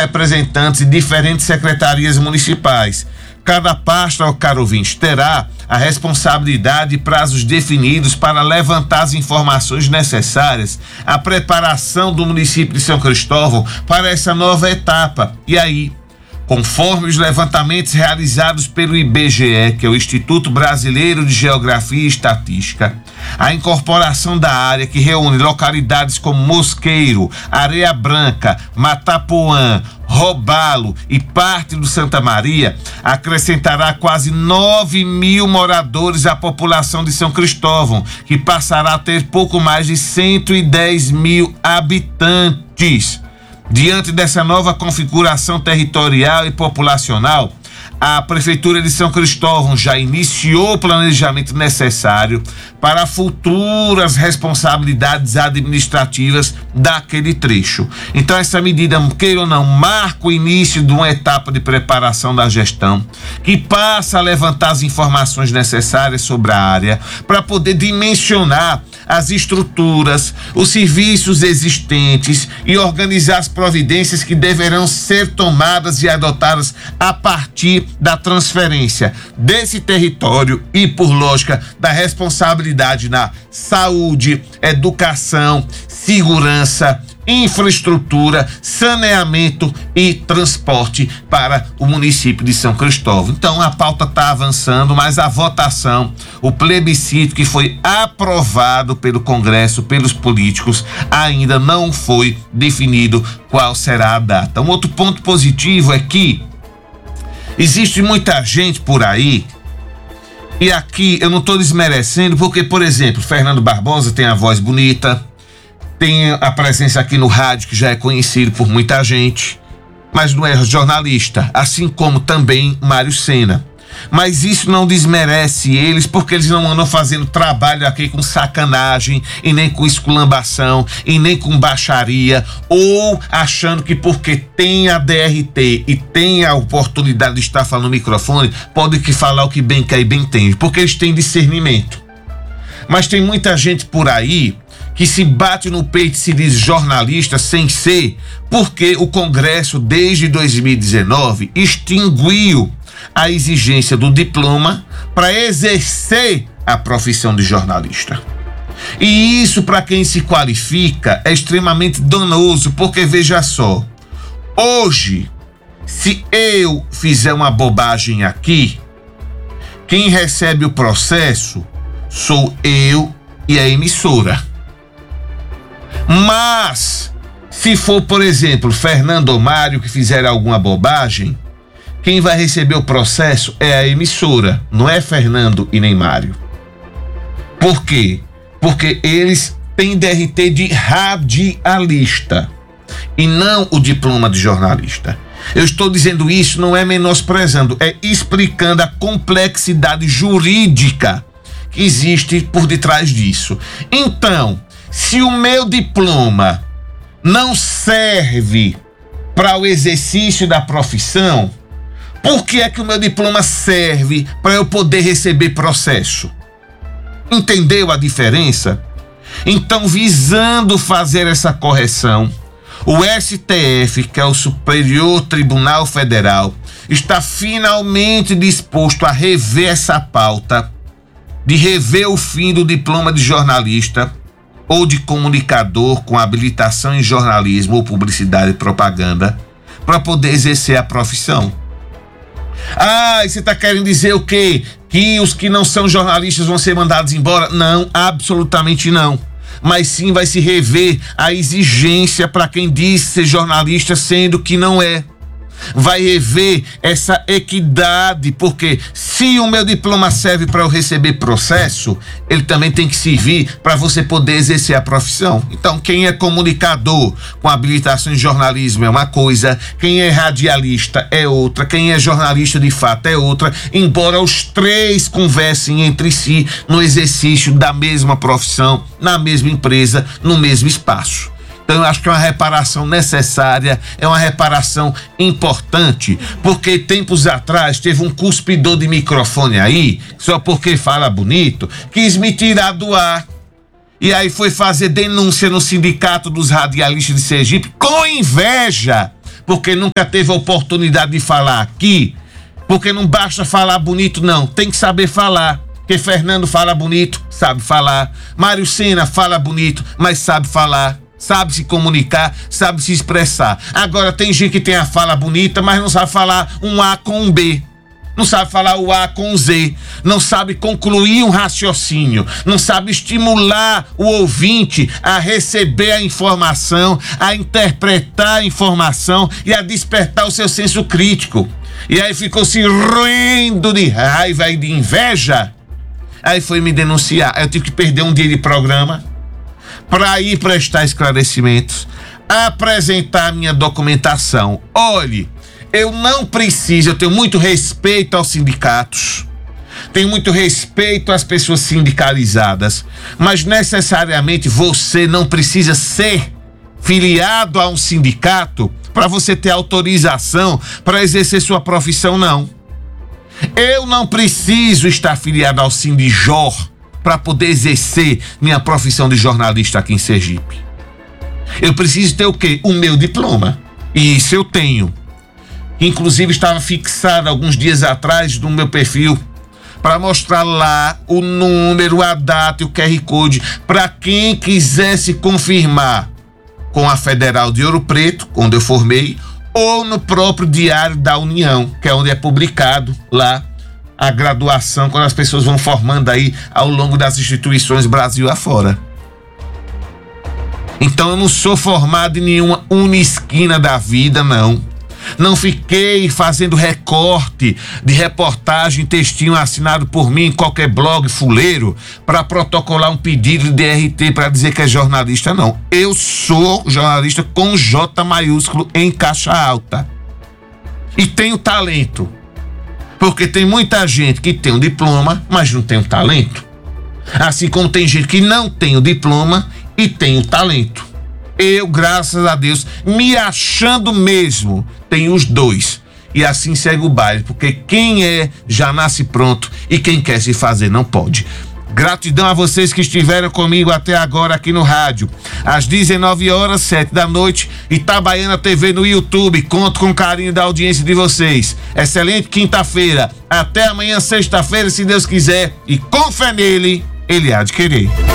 representantes de diferentes secretarias municipais. Cada pasta, caro ouvinte, terá a responsabilidade e prazos definidos para levantar as informações necessárias à preparação do município de São Cristóvão para essa nova etapa. E aí, conforme os levantamentos realizados pelo IBGE, que é o Instituto Brasileiro de Geografia e Estatística, a incorporação da área que reúne localidades como Mosqueiro, Areia Branca, Matapuã, Robalo e parte do Santa Maria, acrescentará quase 9.000 moradores à população de São Cristóvão, que passará a ter pouco mais de 110.000 habitantes. Diante dessa nova configuração territorial e populacional, a Prefeitura de São Cristóvão já iniciou o planejamento necessário para futuras responsabilidades administrativas daquele trecho. Então, essa medida, queira ou não, marca o início de uma etapa de preparação da gestão, que passa a levantar as informações necessárias sobre a área para poder dimensionar as estruturas, os serviços existentes e organizar as providências que deverão ser tomadas e adotadas a partir da transferência desse território e, por lógica, da responsabilidade na saúde, educação, segurança, infraestrutura, saneamento e transporte para o município de São Cristóvão. Então a pauta está avançando, mas a votação, o plebiscito que foi aprovado pelo Congresso, pelos políticos, ainda não foi definido qual será a data. Um outro ponto positivo é que existe muita gente por aí, e aqui eu não estou desmerecendo, porque, por exemplo, Fernando Barbosa tem a voz bonita, tem a presença aqui no rádio que já é conhecido por muita gente, mas não é jornalista, assim como também Mário Sena. Mas isso não desmerece eles, porque eles não andam fazendo trabalho aqui com sacanagem, e nem com esculambação, e nem com baixaria, ou achando que porque tem a DRT e tem a oportunidade de estar falando no microfone, pode que falar o que bem quer e bem entende, porque eles têm discernimento. Mas tem muita gente por aí que se bate no peito e se diz jornalista sem ser, porque o Congresso, desde 2019, extinguiu a exigência do diploma para exercer a profissão de jornalista. E isso, para quem se qualifica, é extremamente danoso, porque veja só, hoje, se eu fizer uma bobagem aqui, quem recebe o processo sou eu e a emissora. Mas, se for, por exemplo, Fernando ou Mário que fizer alguma bobagem, quem vai receber o processo é a emissora, não é Fernando e nem Mário. Por quê? Porque eles têm DRT de radialista e não o diploma de jornalista. Eu estou dizendo isso, não é menosprezando, é explicando a complexidade jurídica que existe por detrás disso. Então, se o meu diploma não serve para o exercício da profissão, por que é que o meu diploma serve para eu poder receber processo? Entendeu a diferença? Então, visando fazer essa correção, o STF, que é o Superior Tribunal Federal, está finalmente disposto a rever essa pauta, de rever o fim do diploma de jornalista ou de comunicador com habilitação em jornalismo ou publicidade e propaganda, para poder exercer a profissão. Ah, e você está querendo dizer o quê? Que os que não são jornalistas vão ser mandados embora? Não, absolutamente não. Mas sim vai se rever a exigência para quem diz ser jornalista, sendo que não é. Vai rever essa equidade, porque se o meu diploma serve para eu receber processo, ele também tem que servir para você poder exercer a profissão. Então, quem é comunicador com habilitação em jornalismo é uma coisa, quem é radialista é outra, quem é jornalista de fato é outra, embora os três conversem entre si no exercício da mesma profissão, na mesma empresa, no mesmo espaço. Então eu acho que é uma reparação necessária, é uma reparação importante, porque tempos atrás teve um cuspidor de microfone aí, só porque fala bonito, quis me tirar do ar. E aí foi fazer denúncia no Sindicato dos Radialistas de Sergipe, com inveja, porque nunca teve a oportunidade de falar aqui, porque não basta falar bonito, não, tem que saber falar. Porque Fernando fala bonito, sabe falar. Mário Sena fala bonito, mas sabe falar. Sabe se comunicar, sabe se expressar. Agora tem gente que tem a fala bonita, mas não sabe falar um A com um B. Não sabe falar o A com o Z, não sabe concluir um raciocínio, não sabe estimular o ouvinte a receber a informação, a interpretar a informação e a despertar o seu senso crítico. E aí ficou se roendo de raiva e de inveja. Aí foi me denunciar. Aí eu tive que perder um dia de programa para ir prestar esclarecimentos, apresentar a minha documentação. Olhe, eu não preciso, eu tenho muito respeito aos sindicatos, tenho muito respeito às pessoas sindicalizadas, mas necessariamente você não precisa ser filiado a um sindicato para você ter autorização para exercer sua profissão, não. Eu não preciso estar filiado ao Sindijor para poder exercer minha profissão de jornalista aqui em Sergipe. Eu preciso ter o quê? O meu diploma. E isso eu tenho. Inclusive estava fixado alguns dias atrás no meu perfil para mostrar lá o número, a data e o QR Code para quem quisesse confirmar com a Federal de Ouro Preto, onde eu formei, ou no próprio Diário da União, que é onde é publicado lá a graduação, quando as pessoas vão formando aí ao longo das instituições Brasil afora. Então eu não sou formado em nenhuma unisquina da vida, não. Não fiquei fazendo recorte de reportagem, textinho assinado por mim em qualquer blog fuleiro para protocolar um pedido de DRT para dizer que é jornalista, não. Eu sou jornalista com J maiúsculo em caixa alta. E tenho talento. Porque tem muita gente que tem um diploma, mas não tem um talento. Assim como tem gente que não tem o diploma e tem o talento. Eu, graças a Deus, me achando mesmo, tenho os dois. E assim segue o baile, porque quem é já nasce pronto e quem quer se fazer não pode. Gratidão a vocês que estiveram comigo até agora aqui no rádio. Às 19h, 7 da noite, Itabaiana TV no YouTube. Conto com o carinho da audiência de vocês. Excelente quinta-feira. Até amanhã, sexta-feira, se Deus quiser. E com fé nele, ele há de querer.